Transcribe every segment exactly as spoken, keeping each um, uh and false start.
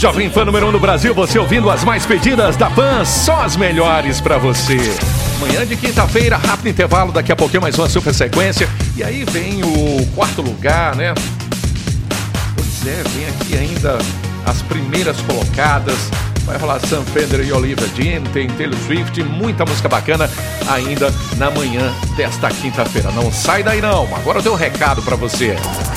Jovem Pan número um no Brasil, você ouvindo as mais pedidas da Pan, só as melhores pra você. Manhã de quinta-feira, rápido intervalo, daqui a pouquinho mais uma super sequência. E aí vem o quarto lugar, né? Pois é, vem aqui ainda as primeiras colocadas. Vai rolar Sam Fender e Olivia Dean, tem Taylor Swift, muita música bacana ainda na manhã desta quinta-feira. Não sai daí não, agora eu tenho um recado pra você.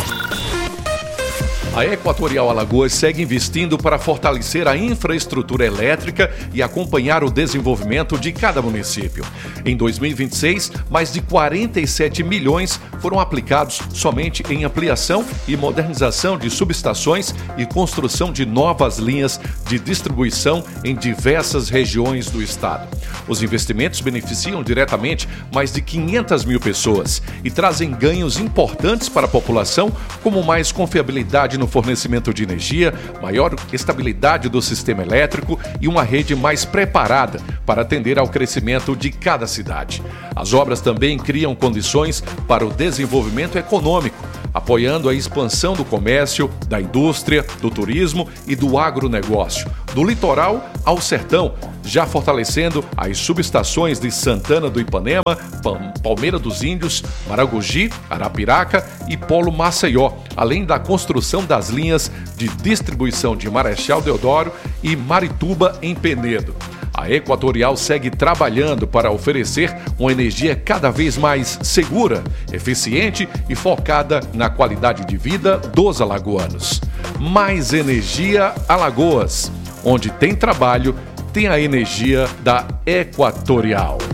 A Equatorial Alagoas segue investindo para fortalecer a infraestrutura elétrica e acompanhar o desenvolvimento de cada município. Em dois mil e vinte e seis, mais de quarenta e sete milhões foram aplicados somente em ampliação e modernização de subestações e construção de novas linhas de distribuição em diversas regiões do estado. Os investimentos beneficiam diretamente mais de quinhentas mil pessoas e trazem ganhos importantes para a população, como mais confiabilidade no fornecimento de energia, maior estabilidade do sistema elétrico e uma rede mais preparada para atender ao crescimento de cada cidade. As obras também criam condições para o desenvolvimento econômico, apoiando a expansão do comércio, da indústria, do turismo e do agronegócio, do litoral ao sertão, já fortalecendo as subestações de Santana do Ipanema, Palmeira dos Índios, Maragogi, Arapiraca e Polo Maceió, além da construção das linhas de distribuição de Marechal Deodoro e Marituba em Penedo. A Equatorial segue trabalhando para oferecer uma energia cada vez mais segura, eficiente e focada na qualidade de vida dos alagoanos. Mais Energia Alagoas. Onde tem trabalho, tem a energia da Equatorial.